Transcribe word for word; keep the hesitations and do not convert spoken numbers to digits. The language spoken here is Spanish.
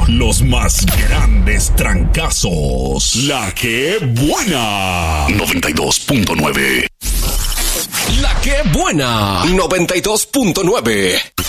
los más grandes trancazos. La que buena. noventa y dos punto nueve. La que buena. noventa y dos punto nueve.